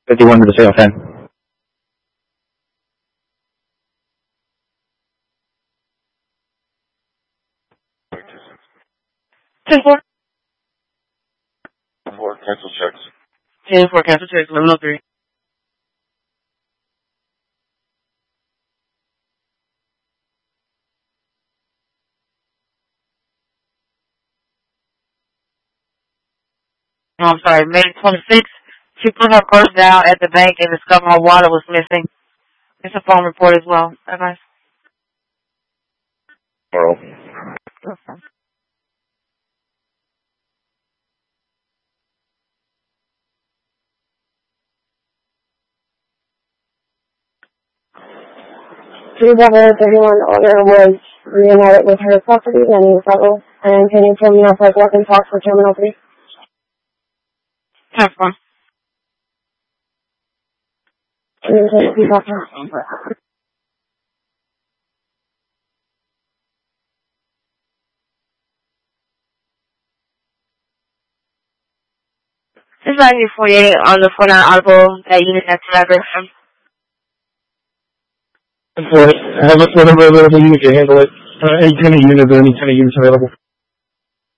51 to the sale 10. 10-4. 4, cancel checks. 10-4, cancel checks, 1103. Oh, I'm sorry, May 26th, she put her purse down at the bank and discovered her wallet was missing. It's a phone report as well. Bye-bye. Tomorrow. Okay. Bravo 31 owner was reunited with her property and Bravo. And can you tell me if I walk and talk for Terminal 3? 10-4. And then can you talk to her? It's 1948 on the 49 article that unit at Collaboration. Have whatever available unit can handle it. Any kind of unit or any kind of units available.